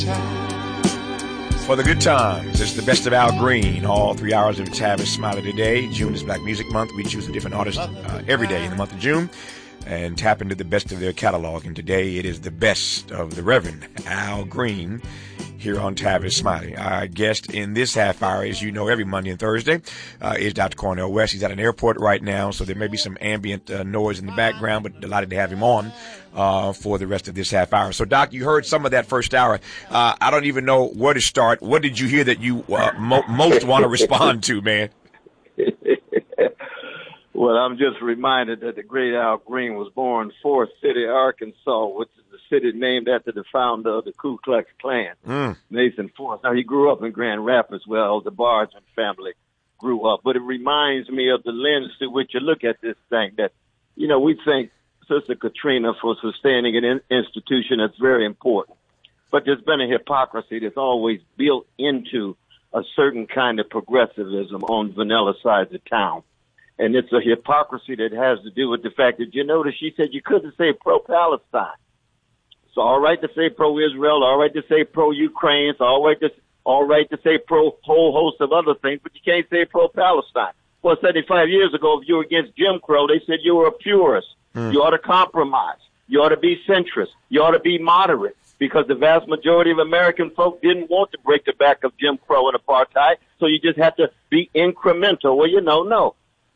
For the good times, it's the best of Al Green. All 3 hours of Tavis Smiley today. June is Black Music Month. We choose a different artist every day in the month of June and tap into the best of their catalog. And today it is the best of the Reverend Al Green here on Tavis Smiley. Our guest in this half hour, as you know, every Monday and Thursday, is Dr. Cornel West. He's at an airport right now, so there may be some ambient noise in the background, but delighted to have him on for the rest of this half hour. So, Doc, you heard some of that first hour. I don't even know where to start. What did you hear that you most want to respond to, man? Well, I'm just reminded that the great Al Green was born in Forest City, Arkansas, which is the city named after the founder of the Ku Klux Klan, Nathan Forrest. Now, he grew up in Grand Rapids, where the Bargeman family grew up. But it reminds me of the lens through which you look at this thing, that, you know, we thank Sister Katrina for sustaining an institution that's very important. But there's been a hypocrisy that's always built into a certain kind of progressivism on vanilla sides of town. And it's a hypocrisy that has to do with the fact that, you notice, she said you couldn't say pro-Palestine. It's all right to say pro-Israel, all right to say pro-Ukraine, it's all right to say pro-whole host of other things, but you can't say pro-Palestine. Well, 75 years ago, if you were against Jim Crow, they said you were a purist. You ought to compromise. You ought to be centrist. You ought to be moderate, because the vast majority of American folk didn't want to break the back of Jim Crow and apartheid, so you just have to be incremental. Well, you know, no.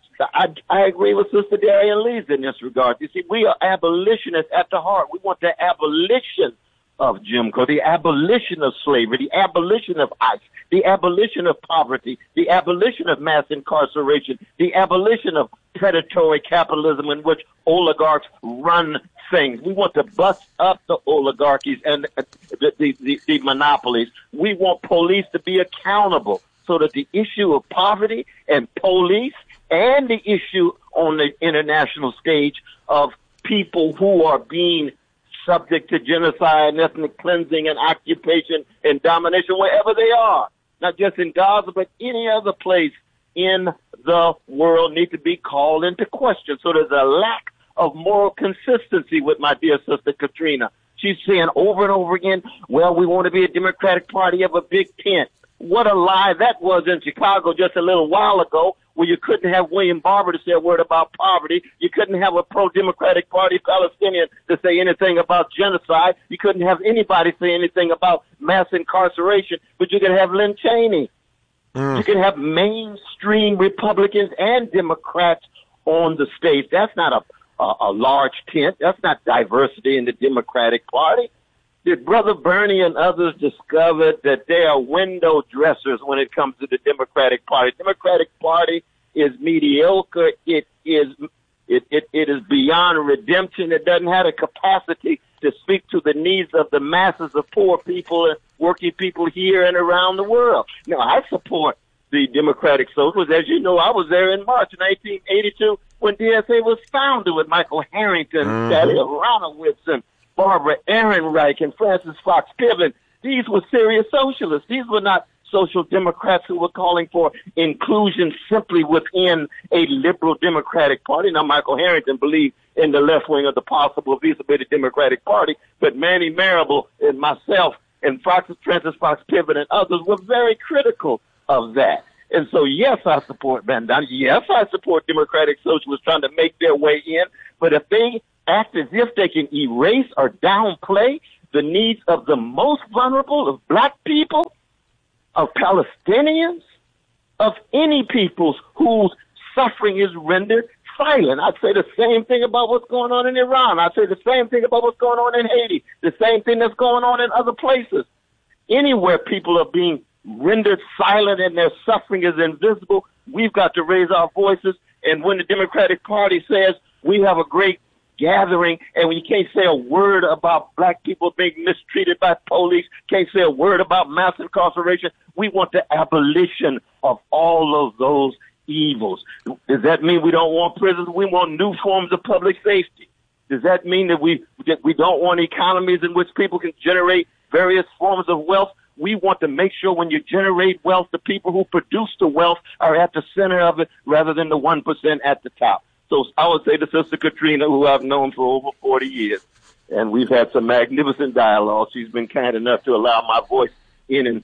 I agree with Sister Darian Lees in this regard. You see, we are abolitionists at the heart. We want the abolition of Jim Crow, the abolition of slavery, the abolition of ICE, the abolition of poverty, the abolition of mass incarceration, the abolition of predatory capitalism in which oligarchs run things. We want to bust up the oligarchies and the monopolies. We want police to be accountable so that the issue of poverty and police and the issue on the international stage of people who are being subject to genocide and ethnic cleansing and occupation and domination wherever they are, not just in Gaza, but any other place in the world, need to be called into question. So there's a lack of moral consistency with my dear Sister Katrina. She's saying over and over again, well, we want to be a Democratic Party of a big tent. What a lie that was in Chicago just a little while ago, where you couldn't have William Barber to say a word about poverty. You couldn't have a pro-Democratic Party Palestinian to say anything about genocide. You couldn't have anybody say anything about mass incarceration, but you could have Lynn Cheney. You can have mainstream Republicans and Democrats on the stage. That's not a large tent. That's not diversity in the Democratic Party. Did Brother Bernie and others discover that they are window dressers when it comes to the Democratic Party? The Democratic Party is mediocre. It is beyond redemption. It doesn't have the capacity to speak to the needs of the masses of poor people and working people here and around the world. Now, I support the Democratic Socialists. As you know, I was there in March 1982 when DSA was founded with Michael Harrington, Thaddeus Ronowitz, and Barbara Ehrenreich and Francis Fox Piven. These were serious socialists. These were not social democrats who were calling for inclusion simply within a liberal Democratic Party. Now, Michael Harrington believed in the left wing of the possible vis-a-vis the Democratic Party, but Manny Marable and myself and Francis Fox Piven and others were very critical of that. And so, yes, I support Van Donen. Yes, I support Democratic Socialists trying to make their way in. But if they act as if they can erase or downplay the needs of the most vulnerable, of black people, of Palestinians, of any peoples whose suffering is rendered silent. I'd say the same thing about what's going on in Iran. I'd say the same thing about what's going on in Haiti, the same thing that's going on in other places. Anywhere people are being rendered silent and their suffering is invisible, we've got to raise our voices. And when the Democratic Party says we have a great gathering and when you can't say a word about black people being mistreated by police, can't say a word about mass incarceration, we want the abolition of all of those evils. Does that mean we don't want prisons? We want new forms of public safety. Does that mean that we don't want economies in which people can generate various forms of wealth? We want to make sure when you generate wealth, the people who produce the wealth are at the center of it rather than the 1% at the top. So I would say to Sister Katrina, who I've known for over 40 years, and we've had some magnificent dialogue. She's been kind enough to allow my voice in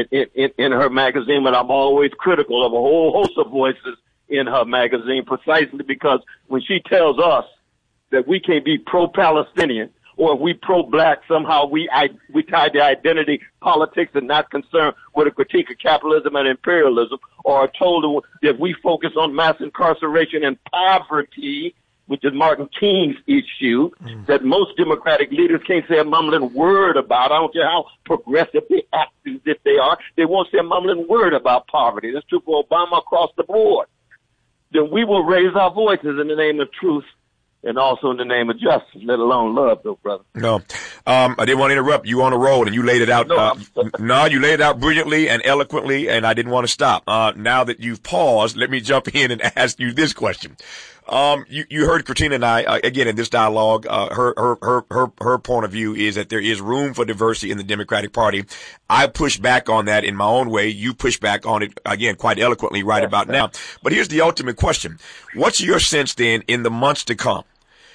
her magazine, but I'm always critical of a whole host of voices in her magazine, precisely because when she tells us that we can't be pro-Palestinian or if we pro-black, somehow we tie the identity politics and not concerned with a critique of capitalism and imperialism, or are told that we focus on mass incarceration and poverty, which is Martin King's issue, that most Democratic leaders can't say a mumbling word about. I don't care how progressive they act as if they are. They won't say a mumbling word about poverty. That's true for Obama across the board. Then we will raise our voices in the name of truth and also in the name of justice, let alone love, though, brother. No, I didn't want to interrupt. You on the road, and you laid it out. You laid it out brilliantly and eloquently, and I didn't want to stop. Now that you've paused, let me jump in and ask you this question. You heard Katrina and I, again, in this dialogue, her point of view is that there is room for diversity in the Democratic Party. I push back on that in my own way. You push back on it, again, quite eloquently right about now. But here's the ultimate question. What's your sense then in the months to come?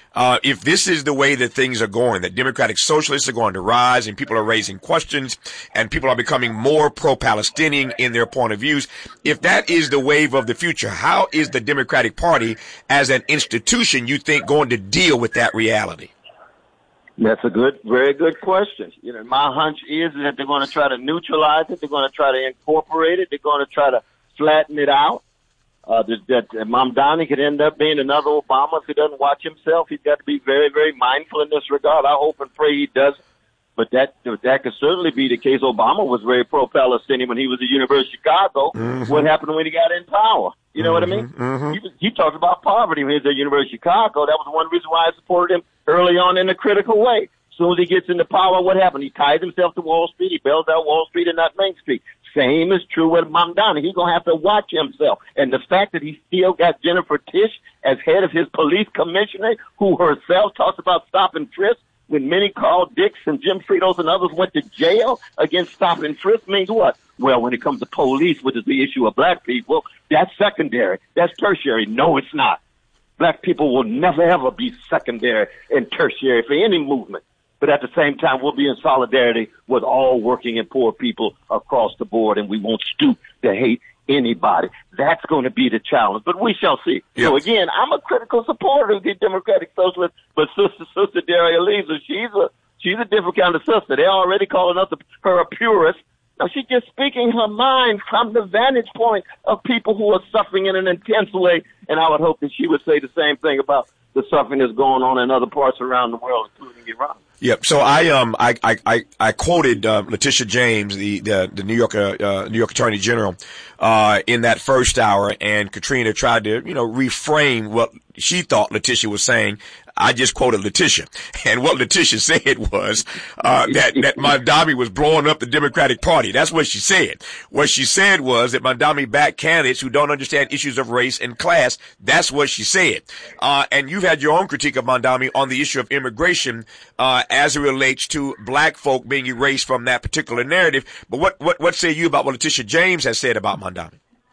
If this is the way that things are going, that Democratic Socialists are going to rise and people are raising questions and people are becoming more pro-Palestinian in their point of views, if that is the wave of the future, how is the Democratic Party as an institution, you think, going to deal with that reality? That's a very good question. You know, my hunch is that they're going to try to neutralize it. They're going to try to incorporate it. They're going to try to flatten it out. That Mamdani could end up being another Obama if he doesn't watch himself. He's got to be very, very mindful in this regard. I hope and pray he doesn't. But that could certainly be the case. Obama was very pro-Palestinian when he was at the University of Chicago. Mm-hmm. What happened when he got in power? You know what I mean? Mm-hmm. He talked about poverty when he was at the University of Chicago. That was one reason why I supported him early on in a critical way. As soon as he gets into power, what happened? He ties himself to Wall Street. He bails out Wall Street and not Main Street. Same is true with Mamdani. He's going to have to watch himself. And the fact that he still got Jennifer Tisch as head of his police commissioner, who herself talks about stop and frisk, when many Carl Dix and Jim Fritos and others went to jail against stop and frisk, means what? Well, when it comes to police, which is the issue of black people, that's secondary. That's tertiary. No, it's not. Black people will never, ever be secondary and tertiary for any movement. But at the same time, we'll be in solidarity with all working and poor people across the board, and we won't stoop to hate anybody. That's going to be the challenge, but we shall see. Yep. So again, I'm a critical supporter of the Democratic Socialists, but Sister Daria Lisa, she's a different kind of sister. They're already calling her a purist. Now, she's just speaking her mind from the vantage point of people who are suffering in an intense way, and I would hope that she would say the same thing about the suffering that's going on in other parts around the world, including Iran. Yep. So I quoted Letitia James, the New York Attorney General, in that first hour, and Katrina tried to reframe what she thought Letitia was saying. I just quoted Letitia, and what Letitia said was that Mamdani was blowing up the Democratic Party. That's what she said. What she said was that Mamdani backed candidates who don't understand issues of race and class. That's what she said. And you've had your own critique of Mamdani on the issue of immigration as it relates to black folk being erased from that particular narrative. But what say you about what Letitia James has said about Mamdani?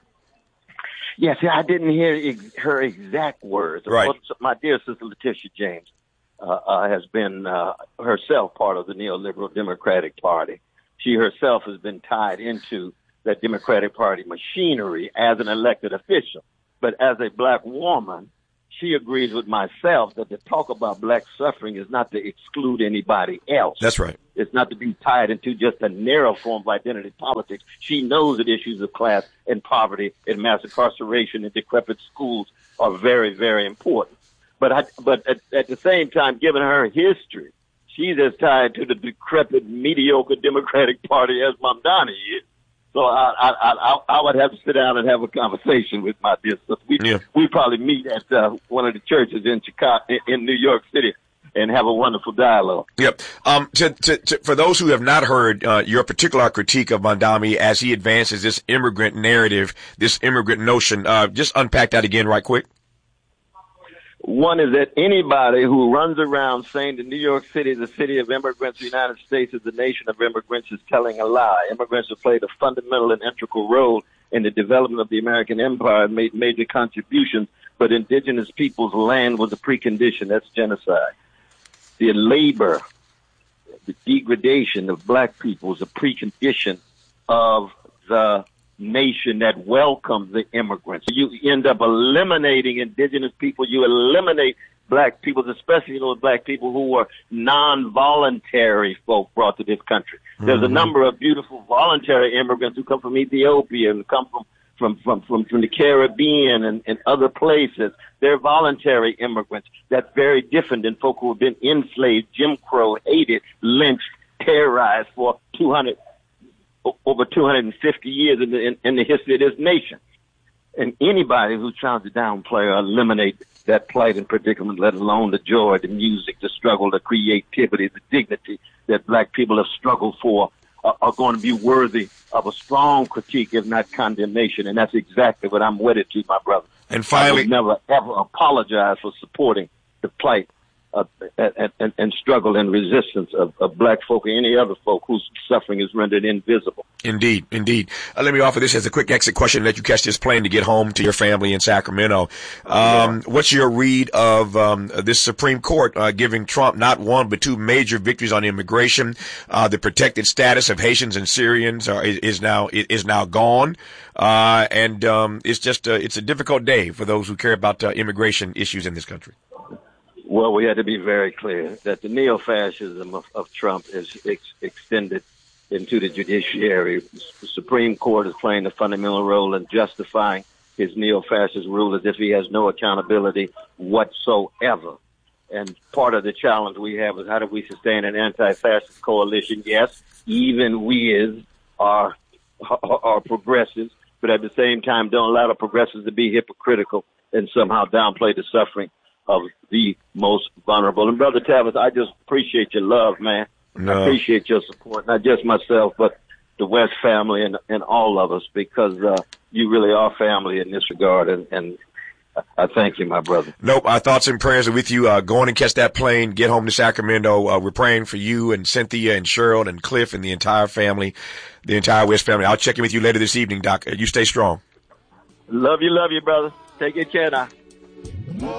Yes, I didn't hear her exact words. Right. My dear sister Letitia James has been herself part of the neoliberal Democratic Party. She herself has been tied into that Democratic Party machinery as an elected official. But as a black woman, she agrees with myself that to talk about black suffering is not to exclude anybody else. That's right. It's not to be tied into just a narrow form of identity politics. She knows that issues of class and poverty and mass incarceration and decrepit schools are very, very important. But at the same time, given her history, she's as tied to the decrepit, mediocre Democratic Party as Mamdani is. So I would have to sit down and have a conversation with my dear sister. We probably meet at one of the churches in Chicago, in New York City, and have a wonderful dialogue. Yep. For those who have not heard your particular critique of Mamdani as he advances this immigrant narrative, this immigrant notion, just unpack that again right quick. One is that anybody who runs around saying that New York City is the city of immigrants, the United States is the nation of immigrants, is telling a lie. Immigrants have played a fundamental and integral role in the development of the American empire and made major contributions, but indigenous people's land was a precondition. That's genocide. the labor, the degradation of black people is a precondition of the nation that welcomes the immigrants. You end up eliminating indigenous people. You eliminate black people, especially those black people who were non-voluntary folk brought to this country. There's a number of beautiful voluntary immigrants who come from Ethiopia and come from the Caribbean and other places. They're voluntary immigrants. That's very different than folk who have been enslaved, Jim Crow, hated, lynched, terrorized for over 250 years in the history of this nation. And anybody who tries to downplay or eliminate that plight and predicament, let alone the joy, the music, the struggle, the creativity, the dignity that black people have struggled for, are going to be worthy of a strong critique, if not condemnation. And that's exactly what I'm wedded to, my brother. And finally, I will never, ever apologize for supporting the plight and struggle and resistance of black folk or any other folk whose suffering is rendered invisible. Indeed, indeed. Let me offer this as a quick exit question and let you catch this plane to get home to your family in Sacramento. What's your read of this Supreme Court giving Trump not one but two major victories on immigration? The protected status of Haitians and Syrians is now gone, and it's just it's a difficult day for those who care about immigration issues in this country. Well, we had to be very clear that the neo-fascism of Trump is extended into the judiciary. The Supreme Court is playing a fundamental role in justifying his neo-fascist rule as if he has no accountability whatsoever. And part of the challenge we have is how do we sustain an anti-fascist coalition? Yes, even we are progressives, but at the same time don't allow the progressives to be hypocritical and somehow downplay the suffering of the most vulnerable. And Brother Tavis, I just appreciate your love, man. I appreciate your support, not just myself, but the West family and all of us, because you really are family in this regard, and I thank you, my brother. Nope, our thoughts and prayers are with you. Go on and catch that plane, get home to Sacramento. We're praying for you and Cynthia and Cheryl and Cliff and the entire family, the entire West family. I'll check in with you later this evening, Doc. You stay strong. Love you, brother. Take good care now.